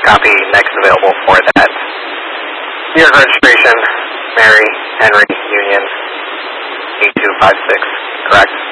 Copy, next available for that. New York registration, Mary Henry Union 8256, correct?